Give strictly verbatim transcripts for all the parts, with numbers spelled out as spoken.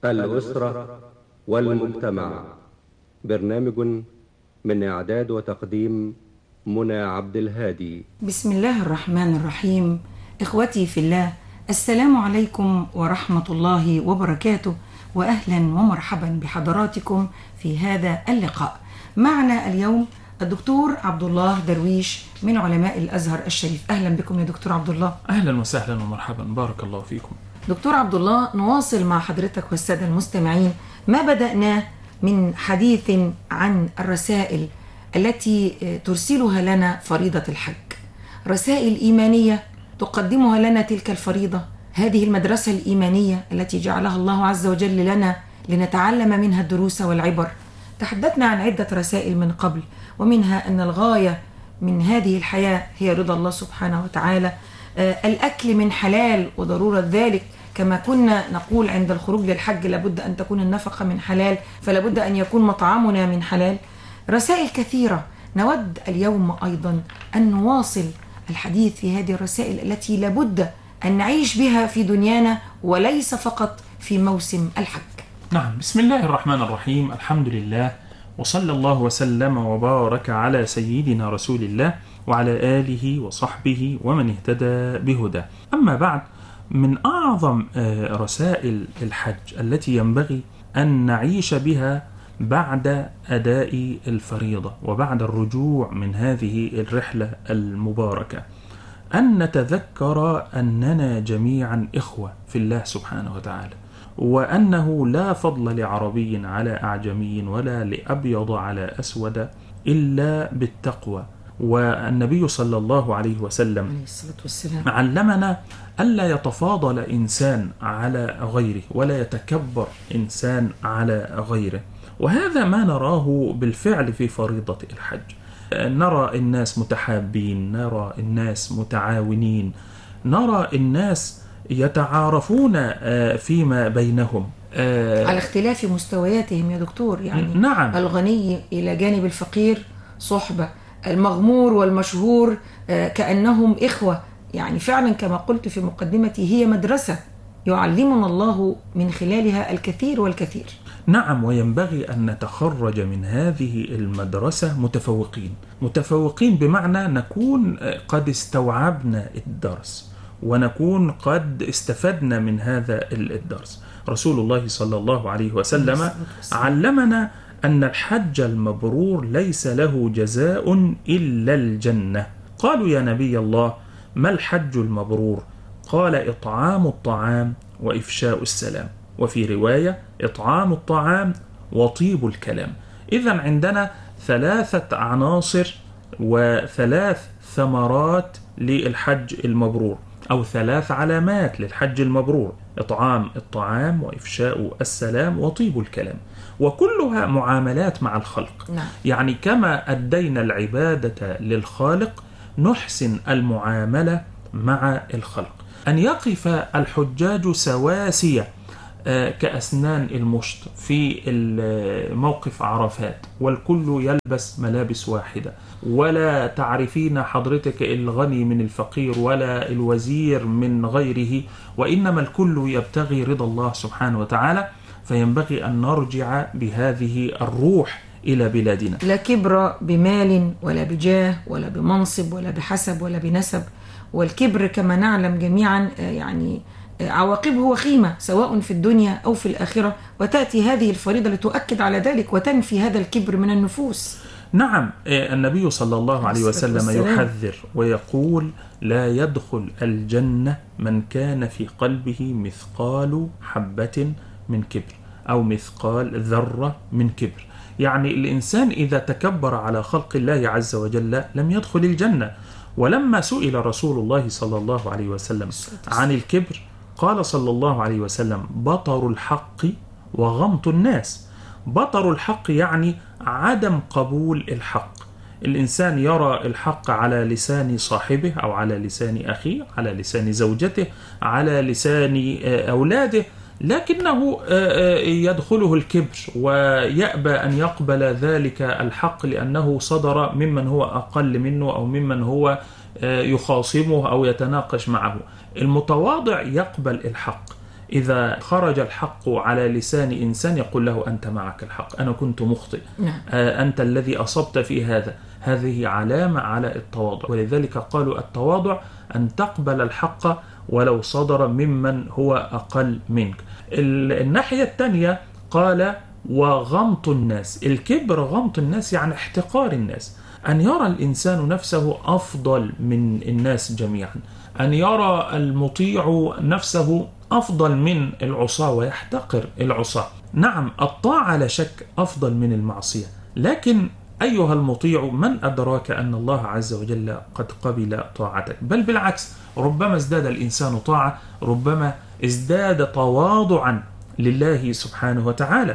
الأسرة والمجتمع. برنامج من إعداد وتقديم منى عبد الهادي. بسم الله الرحمن الرحيم. إخوتي في الله، السلام عليكم ورحمة الله وبركاته، وأهلا ومرحبا بحضراتكم في هذا اللقاء. معنا اليوم الدكتور عبد الله درويش من علماء الأزهر الشريف. أهلا بكم يا دكتور عبد الله. أهلا وسهلا ومرحبا، بارك الله فيكم. دكتور عبد الله، نواصل مع حضرتك والسادة المستمعين ما بدأناه من حديث عن الرسائل التي ترسلها لنا فريضة الحج، رسائل إيمانية تقدمها لنا تلك الفريضة، هذه المدرسة الإيمانية التي جعلها الله عز وجل لنا لنتعلم منها الدروس والعبر. تحدثنا عن عدة رسائل من قبل، ومنها أن الغاية من هذه الحياة هي رضا الله سبحانه وتعالى، الأكل من حلال وضرورة ذلك، كما كنا نقول عند الخروج للحج لابد أن تكون النفقة من حلال، فلابد أن يكون مطعمنا من حلال. رسائل كثيرة. نود اليوم أيضا أن نواصل الحديث في هذه الرسائل التي لابد أن نعيش بها في دنيانا وليس فقط في موسم الحج. نعم، بسم الله الرحمن الرحيم، الحمد لله، وصلى الله وسلم وبارك على سيدنا رسول الله وعلى آله وصحبه ومن اهتدى بهدى. أما بعد، من أعظم رسائل الحج التي ينبغي أن نعيش بها بعد أداء الفريضة وبعد الرجوع من هذه الرحلة المباركة أن نتذكر أننا جميعا إخوة في الله سبحانه وتعالى، وأنه لا فضل لعربي على أعجمي ولا لأبيض على أسود إلا بالتقوى. والنبي صلى الله عليه وسلم علمنا ألا يتفاضل إنسان على غيره ولا يتكبر إنسان على غيره، وهذا ما نراه بالفعل في فريضة الحج. نرى الناس متحابين، نرى الناس متعاونين، نرى الناس يتعارفون فيما بينهم على اختلاف مستوياتهم يا دكتور. يعني نعم، الغني إلى جانب الفقير صحبة، المغمور والمشهور كأنهم إخوة. يعني فعلا كما قلت في مقدمتي، هي مدرسة يعلمنا الله من خلالها الكثير والكثير. نعم، وينبغي أن نتخرج من هذه المدرسة متفوقين. متفوقين بمعنى نكون قد استوعبنا الدرس ونكون قد استفدنا من هذا الدرس. رسول الله صلى الله عليه وسلم علمنا أن الحج المبرور ليس له جزاء إلا الجنة. قالوا يا نبي الله، ما الحج المبرور؟ قال إطعام الطعام وإفشاء السلام، وفي رواية إطعام الطعام وطيب الكلام. إذن عندنا ثلاثة عناصر وثلاث ثمرات للحج المبرور، أو ثلاث علامات للحج المبرور: إطعام الطعام وإفشاء السلام وطيب الكلام، وكلها معاملات مع الخلق. نعم. يعني كما أدينا العبادة للخالق نحسن المعاملة مع الخلق. أن يقف الحجاج سواسية كأسنان المشط في موقف عرفات، والكل يلبس ملابس واحدة، ولا تعرفين حضرتك الغني من الفقير ولا الوزير من غيره، وإنما الكل يبتغي رضا الله سبحانه وتعالى. فينبغي أن نرجع بهذه الروح إلى بلادنا. لا كبر بمال ولا بجاه ولا بمنصب ولا بحسب ولا بنسب، والكبر كما نعلم جميعا يعني عواقبه وخيمة سواء في الدنيا أو في الآخرة، وتأتي هذه الفريضة لتؤكد على ذلك وتنفي هذا الكبر من النفوس. نعم، النبي صلى الله عليه وسلم يحذر ويقول: لا يدخل الجنة من كان في قلبه مثقال حبة من كبر، أو مثقال ذرة من كبر. يعني الإنسان إذا تكبر على خلق الله عز وجل لم يدخل الجنة. ولما سئل رسول الله صلى الله عليه وسلم عن الكبر قال صلى الله عليه وسلم: بطر الحق وغمط الناس. بطر الحق يعني عدم قبول الحق. الإنسان يرى الحق على لسان صاحبه أو على لسان أخيه، على لسان زوجته، على لسان أولاده، لكنه يدخله الكبر ويأبى أن يقبل ذلك الحق لأنه صدر ممن هو أقل منه أو ممن هو يخاصمه أو يتناقش معه. المتواضع يقبل الحق، إذا خرج الحق على لسان إنسان يقول له أنت معك الحق، أنا كنت مخطئ، نعم. أنت الذي أصبت في هذا. هذه علامة على التواضع، ولذلك قالوا التواضع أن تقبل الحق ولو صدر ممن هو أقل منك. الناحية الثانية قال وغمط الناس. الكبر غمط الناس يعني احتقار الناس، أن يرى الإنسان نفسه أفضل من الناس جميعا، أن يرى المطيع نفسه أفضل من العصاة ويحتقر العصاة. نعم الطاعة لا شك أفضل من المعصية، لكن أيها المطيع من أدراك أن الله عز وجل قد قبل طاعتك؟ بل بالعكس، ربما ازداد الإنسان طاعة، ربما ازداد تواضعا لله سبحانه وتعالى،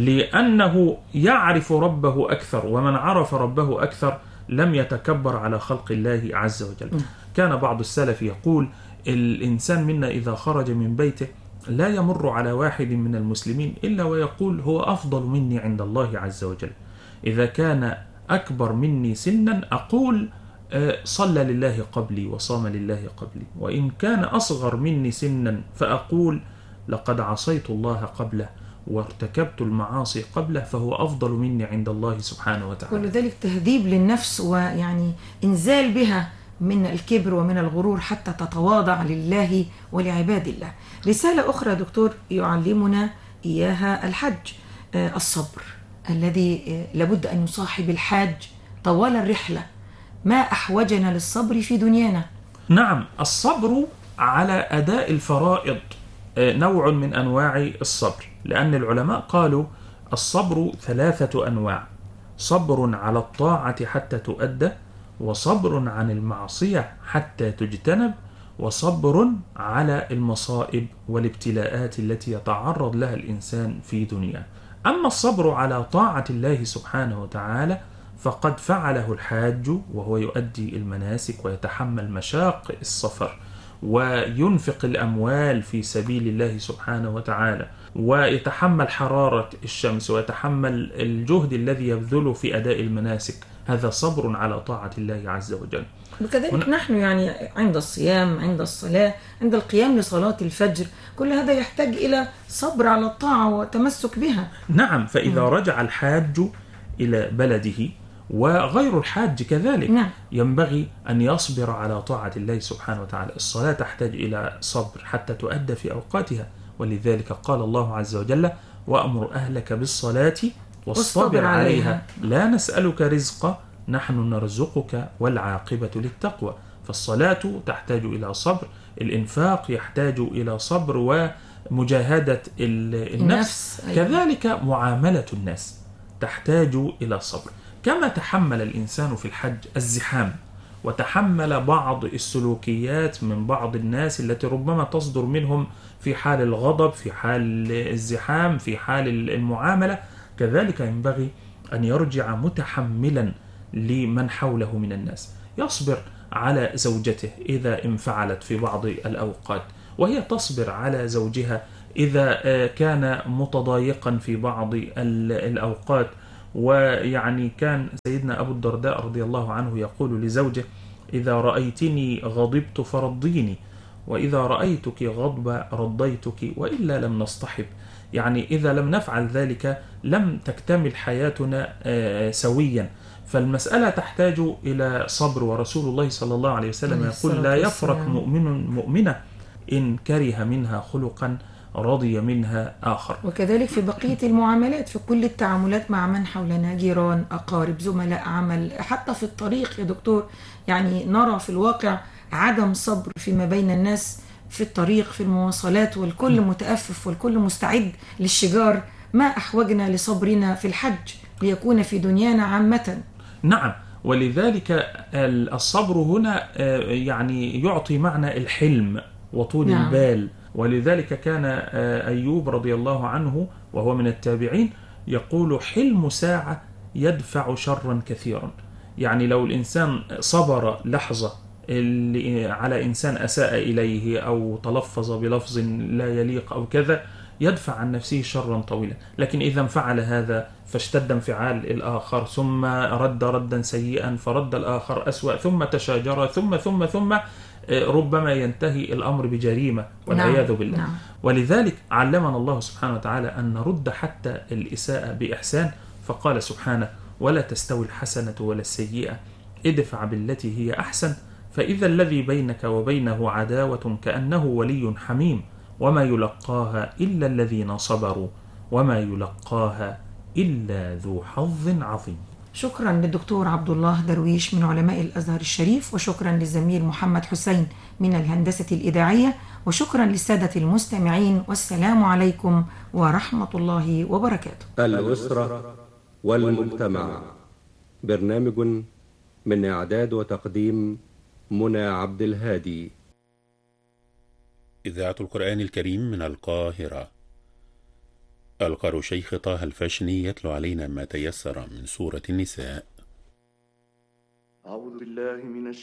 لأنه يعرف ربه أكثر، ومن عرف ربه أكثر لم يتكبر على خلق الله عز وجل. كان بعض السلف يقول الإنسان منا إذا خرج من بيته لا يمر على واحد من المسلمين إلا ويقول هو أفضل مني عند الله عز وجل. إذا كان أكبر مني سنا أقول صلى لله قبلي وصام لله قبلي، وإن كان أصغر مني سنا فأقول لقد عصيت الله قبله وارتكبت المعاصي قبله فهو أفضل مني عند الله سبحانه وتعالى. ولذلك تهذيب للنفس ويعني إنزال بها من الكبر ومن الغرور حتى تتواضع لله ولعباد الله. رسالة أخرى دكتور يعلمنا إياها الحج، الصبر الذي لابد أن يصاحب الحاج طوال الرحلة. ما أحوجنا للصبر في دنيانا؟ نعم الصبر على أداء الفرائض نوع من أنواع الصبر، لأن العلماء قالوا الصبر ثلاثة أنواع: صبر على الطاعة حتى تؤدى، وصبر عن المعصية حتى تجتنب، وصبر على المصائب والابتلاءات التي يتعرض لها الإنسان في دنياه. أما الصبر على طاعة الله سبحانه وتعالى فقد فعله الحاج وهو يؤدي المناسك ويتحمل مشاق السفر وينفق الأموال في سبيل الله سبحانه وتعالى ويتحمل حرارة الشمس ويتحمل الجهد الذي يبذله في أداء المناسك. هذا صبر على طاعة الله عز وجل. وكذلك ون... نحن يعني عند الصيام، عند الصلاة، عند القيام لصلاة الفجر، كل هذا يحتاج إلى صبر على الطاعة وتمسك بها. نعم، فإذا م. رجع الحاج إلى بلده وغير الحاج كذلك نعم. ينبغي أن يصبر على طاعة الله سبحانه وتعالى. الصلاة تحتاج إلى صبر حتى تؤدى في أوقاتها، ولذلك قال الله عز وجل: وأمر أهلك بالصلاة واصطبر عليها لا نسألك رزقا نحن نرزقك والعاقبة للتقوى. فالصلاة تحتاج إلى صبر، الإنفاق يحتاج إلى صبر ومجاهدة النفس, النفس. كذلك معاملة الناس تحتاج إلى صبر. كما تحمل الإنسان في الحج الزحام وتحمل بعض السلوكيات من بعض الناس التي ربما تصدر منهم في حال الغضب، في حال الزحام، في حال المعاملة، كذلك ينبغي أن يرجع متحملا لمن حوله من الناس. يصبر على زوجته إذا انفعلت في بعض الأوقات، وهي تصبر على زوجها إذا كان متضايقا في بعض الأوقات. ويعني كان سيدنا أبو الدرداء رضي الله عنه يقول لزوجه: إذا رأيتني غضبت فرضيني، وإذا رأيتك غضب رضيتك، وإلا لم نصطحب. يعني إذا لم نفعل ذلك لم تكتمل حياتنا سويا. فالمسألة تحتاج إلى صبر، ورسول الله صلى الله عليه وسلم يقول: لا يفرق مؤمن مؤمنة إن كره منها خلقا رضي منها آخر. وكذلك في بقية المعاملات، في كل التعاملات مع من حولنا، جيران، أقارب، زملاء عمل، حتى في الطريق يا دكتور، يعني نرى في الواقع عدم صبر فيما بين الناس في الطريق، في المواصلات، والكل متأفف والكل مستعد للشجار. ما أحوجنا لصبرنا في الحج ليكون في دنيانا عامة؟ نعم، ولذلك الصبر هنا يعني يعطي معنى الحلم وطول نعم. البال. ولذلك كان أيوب رضي الله عنه وهو من التابعين يقول: حلم ساعة يدفع شرا كثيرا. يعني لو الإنسان صبر لحظة على إنسان أساء إليه أو تلفظ بلفظ لا يليق أو كذا يدفع عن نفسه شرا طويلا، لكن إذا انفعل هذا فاشتد انفعال الآخر، ثم رد ردا سيئا فرد الآخر أسوأ، ثم تشاجر، ثم ثم ثم ربما ينتهي الأمر بجريمة والعياذ نعم. بالله. نعم. ولذلك علمنا الله سبحانه وتعالى أن نرد حتى الإساءة بإحسان، فقال سبحانه: ولا تستوي الحسنة ولا السيئة ادفع بالتي هي أحسن فإذا الذي بينك وبينه عداوة كأنه ولي حميم وما يلقاها إلا الذين صبروا وما يلقاها إلا ذو حظ عظيم. شكرا للدكتور عبد الله درويش من علماء الأزهر الشريف، وشكرا للزميل محمد حسين من الهندسة الإذاعية، وشكرا للسادة المستمعين، والسلام عليكم ورحمة الله وبركاته. الأسرة والمجتمع، برنامج من إعداد وتقديم منى عبد الهادي. إذاعة القرآن الكريم من القاهرة. القارئ شيخ طه الفاشني يتلو علينا ما تيسر من سورة النساء. أعوذ بالله من الشيطان